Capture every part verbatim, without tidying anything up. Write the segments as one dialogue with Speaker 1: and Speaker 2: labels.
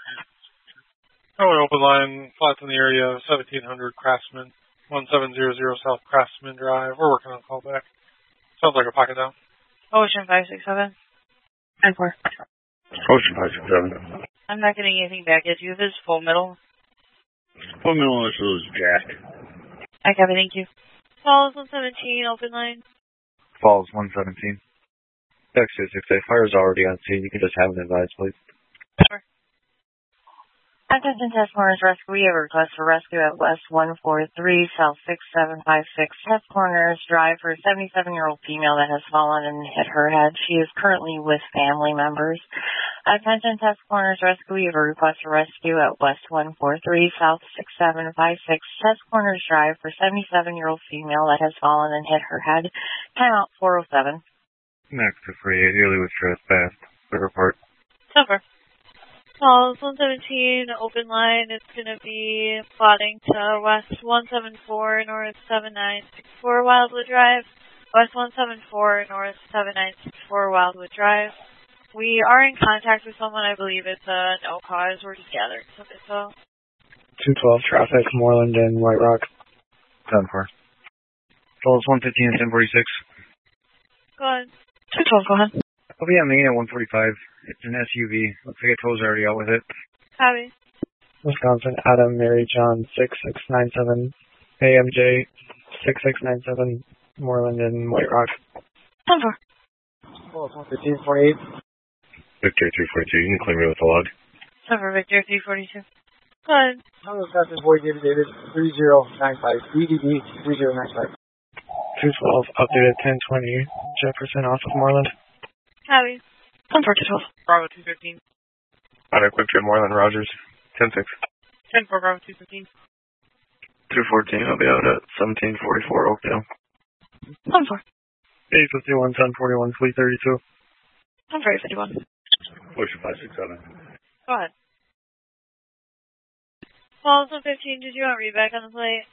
Speaker 1: Oh, an open line, flats in the area, seventeen hundred Craftsman, one seven zero zero South Craftsman Drive. We're working on callback. Sounds like a pocket down.
Speaker 2: Ocean five six seven. ten four.
Speaker 3: Ocean five six seven.
Speaker 2: I'm not getting anything back yet. Do you have his full middle?
Speaker 3: Full middle is Jack.
Speaker 2: I copy, thank you.
Speaker 4: Falls one seventeen, open line.
Speaker 5: Falls one seventeen. X two six eight, fire's already on scene. You can just have an advise, please.
Speaker 2: Sure. Attention Test Corners Rescue. We have a request for rescue at West one four three, South six seven five six. Test Corners Drive for a seventy-seven-year-old female that has fallen and hit her head. She is currently with family members. Attention Test Corners Rescue. We have a request for rescue at West one four three, South six seven five six. Test Corners Drive for a seventy-seven-year-old female that has fallen and hit her head. Timeout four oh seven.
Speaker 5: Next to forty-eight, Ely was trespassed. Quick report.
Speaker 4: Cover. Falls one seventeen, open line. It's going to be plotting to West one seven four, North seven nine six four Wildwood Drive. West one seven four, North seven nine six four Wildwood Drive. We are in contact with someone. I believe it's a no cause. We're just gathering some info.
Speaker 6: two twelve traffic, Moreland and White Rock.
Speaker 5: ten four. Falls one fifteen and ten forty-six.
Speaker 4: Go ahead.
Speaker 2: two twelve, go ahead.
Speaker 5: I'll be on Main at one forty-five. It's an S U V. Looks like a tow's already out with it.
Speaker 4: Copy.
Speaker 6: Wisconsin, Adam, Mary, John, six six nine seven. A M J, six six nine seven. Moreland and White Rock.
Speaker 2: ten four.
Speaker 6: Falls one fifteen, forty-eight.
Speaker 3: Victor three forty-two, you can claim me with the log.
Speaker 2: Cover, Victor three forty-two.
Speaker 4: Go ahead.
Speaker 6: Hello, Captain Boy, David David, three zero nine five. B D B three zero nine five. two twelve, updated ten twenty. Jefferson off of Moreland.
Speaker 4: Copy.
Speaker 2: ten four, two twelve.
Speaker 1: Bravo two fifteen.
Speaker 3: Auto quick trip Moreland Rogers. ten six.
Speaker 1: ten four, Bravo two fifteen.
Speaker 3: two fourteen, I'll be out at seventeen forty-four Oakdale.
Speaker 2: ten four.
Speaker 6: eight fifty-one, ten forty-one, three thirty-two.
Speaker 2: ten four, eight fifty-one.
Speaker 3: Ocean five six seven.
Speaker 4: Go ahead. Falls one fifteen, did you want read back on the plate?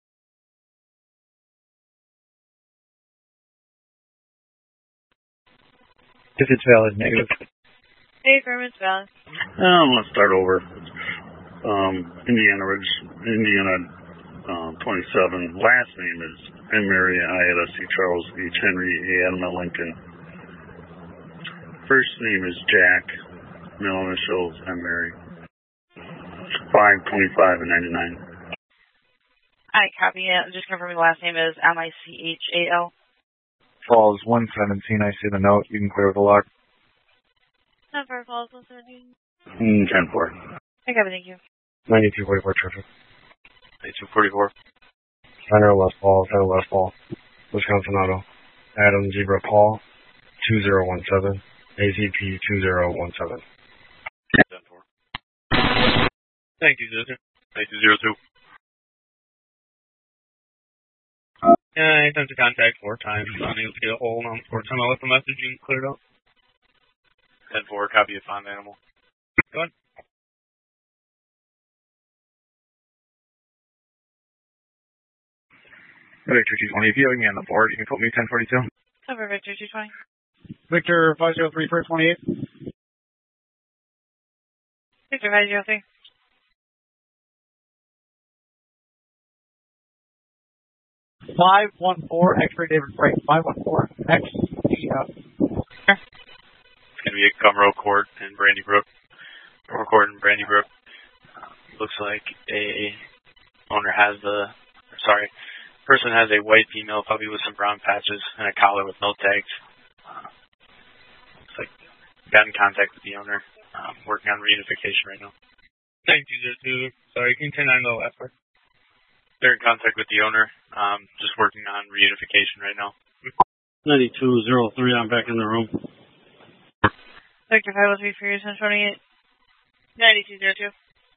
Speaker 6: If it's valid, negative.
Speaker 4: Hey, Affirmative valid.
Speaker 3: Um, let's start over. Um, Indiana Ridge, Indiana um, twenty-seven. Last name is M. Mary, I at S C Charles, H. Henry, A. Adam at Lincoln. First name is Jack. Middle initials M. Mary. five twenty-five and ninety-nine.
Speaker 2: I copy it. Just confirming the last name is M I C H A L.
Speaker 5: Falls one seventeen, I see the note. You can clear with the log.
Speaker 4: ten four, Falls one seventeen.
Speaker 3: Mm, ten four.
Speaker 2: I copy, thank you.
Speaker 6: ninety-two forty-four traffic.
Speaker 1: ninety-two forty-four.
Speaker 6: Center West Falls, Head West Fall. Wisconsin Auto. Adam Zebra Paul, two zero one seven. A Z P two zero one seven.
Speaker 1: ten four. ninety-two zero two. ninety-two zero two.
Speaker 7: Yeah, I attempted to contact four times. Unable to get a hold on four times. I left the message and cleared up.
Speaker 1: ten four, copy of found animal.
Speaker 7: Go ahead.
Speaker 5: Victor two twenty, if you have me on the board, you can put me ten forty-two.
Speaker 2: Cover, Victor two twenty.
Speaker 6: Victor five zero three, first twenty-eight.
Speaker 2: Victor five zero three.
Speaker 6: five one four, X-ray David Frank, five one four, X, D, F.
Speaker 1: It's going to be a Gumroe Court in Brandybrook. Gumroe Court in Brandybrook. Uh, looks like a owner has the, sorry, person has a white female puppy with some brown patches and a collar with no tags. Uh, looks like got in contact with the owner. Um, working on reunification right now.
Speaker 7: ninety-two zero two. Sorry, can you turn on the last part?
Speaker 1: They're in contact with the owner. Um, just working on reunification right now.
Speaker 3: ninety-two zero three, I'm back in the room.
Speaker 2: Victor five oh three for your ten twenty-eight.
Speaker 4: ninety-two zero two.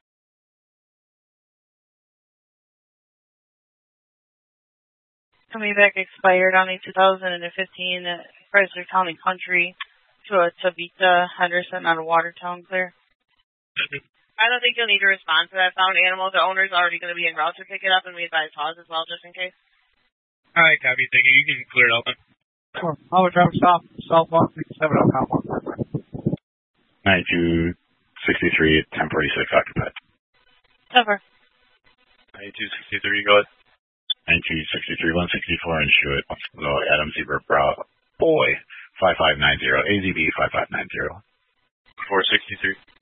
Speaker 2: Coming back expired on a two thousand fifteen Chrysler Town and Country to a Tabitha Henderson out of Watertown, clear.
Speaker 4: I don't think you'll need to respond to that found animal. The owner's already going to be en route to pick it up, and we advise pause as well, just in case.
Speaker 7: All right, copy. Thank you. You can clear it up then.
Speaker 6: Sure. I'll traffic stop, southbound, seven oh, count one.
Speaker 3: ninety-two
Speaker 8: sixty-three, ten forty-six occupied.
Speaker 4: Cover.
Speaker 1: ninety-two sixty-three, go ahead.
Speaker 8: ninety-two sixty-three, one sixty-four, and shoot it. Go Adam Zebra Bravo. Boy, five five nine zero, A Z B five five nine zero.
Speaker 1: four sixty-three.